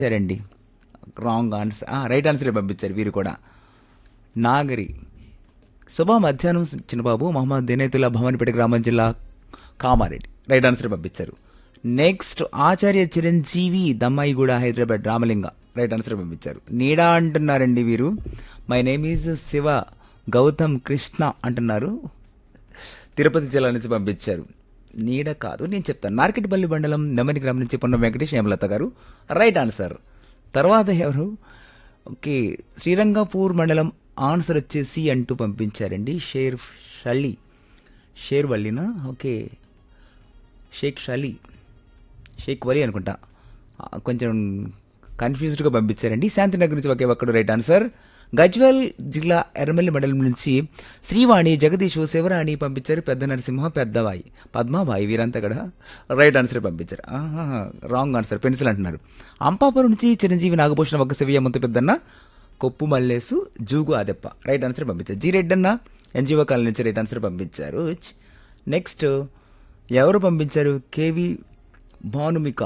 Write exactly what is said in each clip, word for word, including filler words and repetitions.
సరేండి. Wrong answer. Right ఆన్సరే పంపించారు వీరు కూడా. నాగరి శుభ మధ్యాహ్నం చిన్నబాబు మహమ్మద్ దినేతుల్లా భవానిపేట గ్రామం జిల్లా కామారెడ్డి. రైట్ ఆన్సర్ పంపించారు. నెక్స్ట్ ఆచార్య చిరంజీవి దమ్మాయిగూడ హైదరాబాద్ రామలింగ. రైట్ ఆన్సర్ పంపించారు. నీడా అంటున్నారండి వీరు. My name is Shiva Gautam Krishna అంటున్నారు. తిరుపతి జిల్లా నుంచి పంపించారు. నీడ కాదు, నేను చెప్తాను. నార్కెట్పల్లి మండలం నెమ్మది గ్రామం నుంచి పొన్న వెంకటేష్ హేమలత గారు. Right answer. తర్వాత ఎవరు? ఓకే, శ్రీరంగపూర్ మండలం ఆన్సర్ వచ్చేసి అంటూ పంపించారండి. Share షలి share వల్లినా? Okay, Sheikh షలి Sheikh వలి అనుకుంటా. కొంచెం కన్ఫ్యూజ్డ్గా పంపించారండి. శాంతినగర్ నుంచి ఒకే ఒక్కడు రైట్ ఆన్సర్. గజ్వెల్ జిల్లా ఎర్రమల్లి మండలం నుంచి శ్రీవాణి జగదీష్ శివరాణి పంపించారు. పెద్ద నరసింహ పెద్దవాయి పద్మాబాయి వీరంతా కూడా రైట్ ఆన్సర్ పంపించారు. రాంగ్ ఆన్సర్ పెన్సిల్ అంటున్నారు. అంపాపురం నుంచి చిరంజీవి నాగభూషణ ఒక్క శివయ్య ముంత పెద్దన్న కొప్పు మల్లేసు జూగు ఆదెప్ప. రైట్ ఆన్సర్ పంపించారు. జీ రెడ్డన్న ఎన్జిఓ కాలనీ నుంచి రైట్ ఆన్సర్ పంపించారు. నెక్స్ట్ ఎవరు పంపించారు? కేవి భానుమిక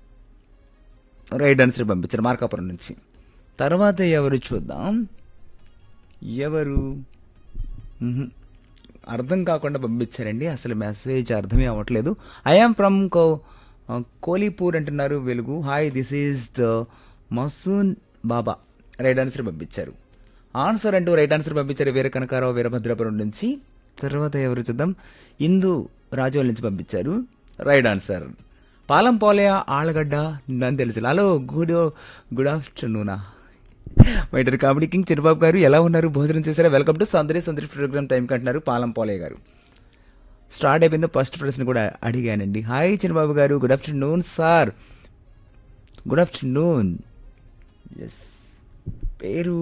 రైట్ ఆన్సర్ పంపించారు మార్కాపురం నుంచి. తర్వాత ఎవరు చూద్దాం. ఎవరు అర్థం కాకుండా పంపించారండి. అసలు మెసేజ్ అర్థమే అవ్వట్లేదు. ఐఎమ్ ఫ్రమ్ కో కోలీపూర్ అంటున్నారు వెలుగు. Hi this is the mason Baba. Right answer పంపించారు. ఆన్సర్ అంటూ రైట్ ఆన్సర్ పంపించారు వీర కనకారావు వీరభద్రాపురం నుంచి. తర్వాత ఎవరు చూద్దాం. ఇందు రాజోల్ నుంచి పంపించారు. Right answer. పాలం పోలయ ఆళ్ళగడ్డ నన్ను తెలుసు. Hello good good ఆఫ్టర్నూనా my dear comedy king చిన్నబాబు గారు, ఎలా ఉన్నారు? భోజనం చేశారా? వెల్కమ్ టు సందడి సందడి ప్రోగ్రామ్ టైంకి అంటున్నారు పాలం పోలయ్య గారు. స్టార్ట్ అయిపోయిందో ఫస్ట్ ప్రశ్న కూడా అడిగానండి. హాయ్ చిన్నబాబు గారు, good afternoon sir. Good afternoon. Yes, పేరు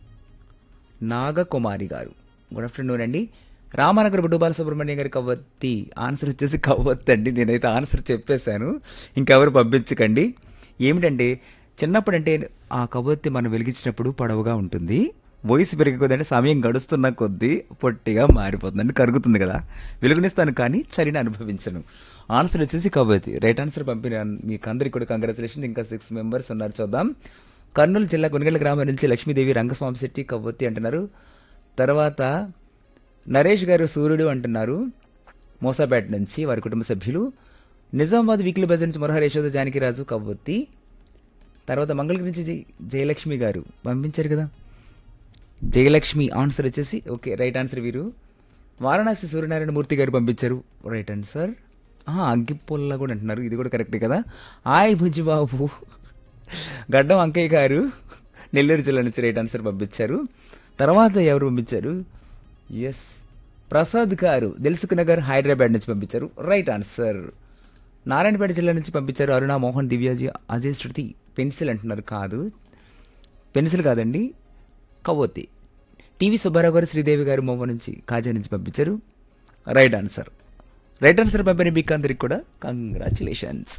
నాగకుమారి గారు. గుడ్ ఆఫ్టర్నూన్ అండి. రామానగర్ బుడ్డు బాలసుబ్రహ్మణ్యం గారి కవ్వత్తి. ఆన్సర్ వచ్చేసి కవ్వత్తి అండి. నేనైతే ఆన్సర్ చెప్పేశాను, ఇంకెవరు పంపించకండి. ఏమిటంటే చిన్నప్పుడంటే ఆ కవ్వొత్తి మనం వెలిగించినప్పుడు పొడవుగా ఉంటుంది. వయసు పెరిగే కొద్ది అంటే సమయం గడుస్తున్న కొద్దీ పొట్టిగా మారిపోతుంది, అంటే కరుగుతుంది కదా. వెలుగునిస్తాను కానీ చలిని అనుభవించను. ఆన్సర్ వచ్చేసి కవ్వొత్తి. రైట్ ఆన్సర్ పంపిన మీకు అందరికీ కూడా కంగ్రాచులేషన్. ఇంకా సిక్స్ మెంబర్స్ ఉన్నారు, చూద్దాం. కర్నూలు జిల్లా కొనగళ్ళ గ్రామం నుంచి లక్ష్మీదేవి రంగస్వామి శెట్టి కవ్వొత్తి అంటున్నారు. తర్వాత నరేష్ గారు సూర్యుడు అంటున్నారు మోసాపేట నుంచి, వారి కుటుంబ సభ్యులు. నిజామాబాద్ వీక్లీ బజార్ నుంచి మురహరి యశోద జానకిరాజు కవ్వొత్తి. తర్వాత మంగళగిరి నుంచి జయలక్ష్మి గారు పంపించారు కదా. జయలక్ష్మి ఆన్సర్ వచ్చేసి ఓకే రైట్ ఆన్సర్ వీరు. వారణాసి సూర్యనారాయణ మూర్తి గారు పంపించారు రైట్ ఆన్సర్. అగ్గిపుల్ల కూడా అంటున్నారు, ఇది కూడా కరెక్టే కదా. ఆయ్ బుజ్జిబాబు గడ్డం అంకయ్య గారు నెల్లూరు జిల్లా నుంచి రైట్ ఆన్సర్ పంపించారు. తర్వాత ఎవరు పంపించారు? ఎస్, ప్రసాద్ గారు దిల్సుఖ్ నగర్ హైదరాబాద్ నుంచి పంపించారు రైట్ ఆన్సర్. నారాయణపేట జిల్లా నుంచి పంపించారు అరుణ మోహన్ దివ్యాజీ అజయ్ శృతి. పెన్సిల్ అంటున్నారు, కాదు పెన్సిల్ కాదండి కవ్వొత్తి. టీవీ సుబ్బారావు గారు శ్రీదేవి గారు మోహన్ నుంచి కాజా నుంచి పంపించారు రైట్ ఆన్సర్. రైట్ ఆన్సర్ పంపిన మీకు అందరికి కూడా కంగ్రాచులేషన్స్.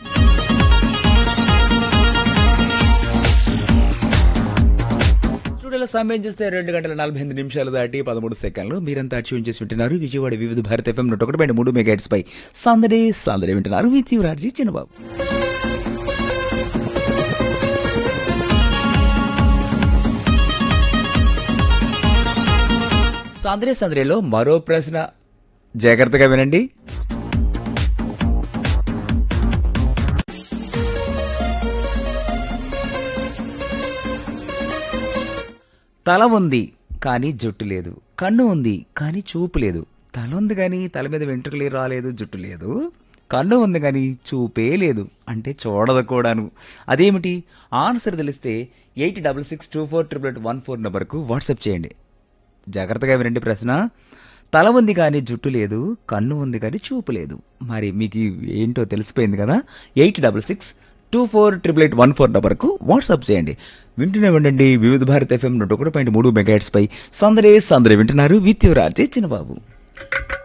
స్టూడియోలో సమయం చూస్తే రెండు గంటల నలభై ఎనిమిది నిమిషాలు దాటి పదమూడు సెకండ్లు. మీరంతా ట్యూన్ చేసి వింటున్నారు విజయవాడ వివిధ భారత ఎఫ్ఎం నూట ఒకటి పాయింట్ మూడు మెగాహెర్ట్జ్ పై సందడే సందడే వింటున్నారు విత్ యువరాజీ చిన్నబాబు. సందడే సందడిలో మరో ప్రశ్న, జాగ్రత్తగా వినండి. తల ఉంది కానీ జుట్టు లేదు, కన్ను ఉంది కానీ చూపు లేదు. తల ఉంది కానీ తల మీద వెంట్రుకలు రాలేదు, జుట్టు లేదు. కన్ను ఉంది కానీ చూపే లేదు, అంటే చూడదు కూడాను. అదేమిటి? ఆన్సర్ తెలిస్తే eight double six two four triple eight one four నెంబర్కు వాట్సాప్ చేయండి. జాగ్రత్తగా వినండి ప్రశ్న. తల ఉంది కానీ జుట్టు లేదు, కన్ను ఉంది కానీ చూపు లేదు. మరి మీకు ఏంటో తెలిసిపోయింది కదా. Eight double six two four triple eight one four నెంబర్కు వాట్సాప్ చేయండి. వింటూనే ఉండండి వివిధ భారత ఎఫ్ఎం నూట ఒకటి పాయింట్ మూడు మెగాహెర్ట్జ్ పై సందడే సందడే వింటున్నారు విత్ యువరాజీ చిన్నబాబు.